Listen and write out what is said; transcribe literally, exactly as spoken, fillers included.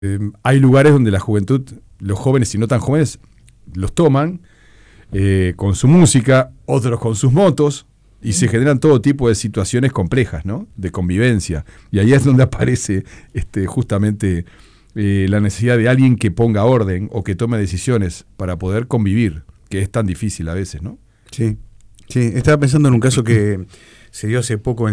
Eh, hay lugares donde la juventud, los jóvenes y no tan jóvenes, los toman eh, con su música, otros con sus motos, y se generan todo tipo de situaciones complejas, ¿no? De convivencia. Y ahí es donde aparece este, justamente eh, la necesidad de alguien que ponga orden o que tome decisiones para poder convivir, que es tan difícil a veces, ¿no? Sí, sí. Estaba pensando en un caso que se dio hace poco en